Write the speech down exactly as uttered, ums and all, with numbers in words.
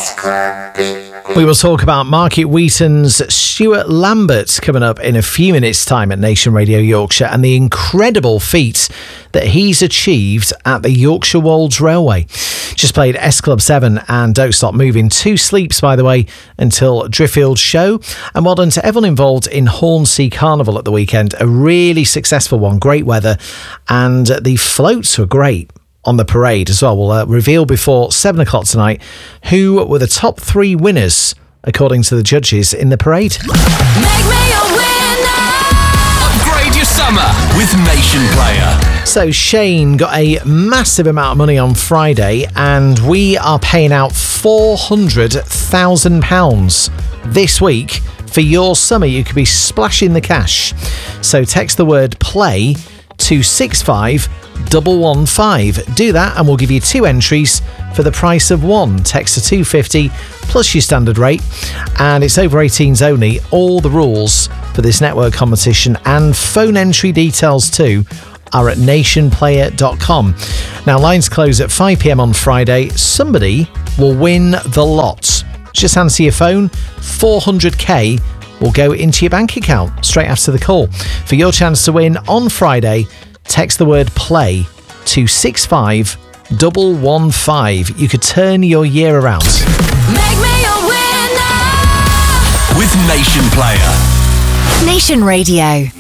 We will talk about Market Wheaton's Stuart Lambert coming up in a few minutes' time at Nation Radio Yorkshire and the incredible feat that he's achieved at the Yorkshire Wolds Railway. Just played S Club seven and Don't Stop Moving. Two sleeps, by the way, until Driffield show. And well done to everyone involved in Hornsea Carnival at the weekend. A really successful one, great weather, and the floats were great on the parade as well. We'll uh, reveal before seven o'clock tonight who were the top three winners according to the judges in the parade. Make me a winner. Upgrade your summer with Nation Player. So Shane got a massive amount of money on Friday and we are paying out four hundred thousand pounds this week for your summer. You could be splashing the cash. So text the word play to six five one one five. Do that and we'll give you two entries for the price of one. Text to two fifty plus your standard rate, and it's over eighteens only. All the rules for this network competition and phone entry details too are at nation player dot com. Now lines close at five p.m. on Friday. Somebody will win the lot. Just answer your phone. four hundred k will go into your bank account straight after the call. For your chance to win on Friday, text the word play to six five one one five. You could turn your year around. Make me a winner with Nation Player. Nation Radio.